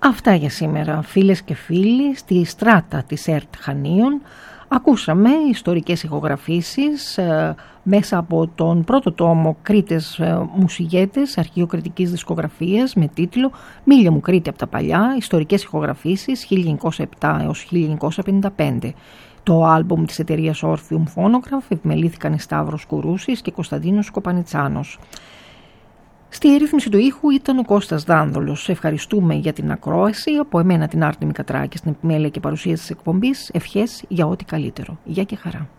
Αυτά για σήμερα, φίλες και φίλοι. Στη στράτα της ΕΡΤ Χανίων ακούσαμε ιστορικές ηχογραφήσεις μέσα από τον πρώτο τόμο Κρήτες Μουσιγέτες, αρχείο κριτικής δισκογραφίας, με τίτλο «Μίλια μου Κρήτη από τα παλιά, ιστορικές ηχογραφήσεις 1907 έως 1955». Το άλμπουμ της εταιρείας Orpheum Phonograph επιμελήθηκαν οι Σταύρος Κουρούσης και Κωνσταντίνος Κοπανιτσάνος. Στη ρύθμιση του ήχου ήταν ο Κώστας Δάνδολος. Ευχαριστούμε για την ακρόαση. Από εμένα την Άρτεμη Κατράκη στην επιμέλεια και παρουσίαση της εκπομπής. Ευχές για ό,τι καλύτερο. Γεια και χαρά.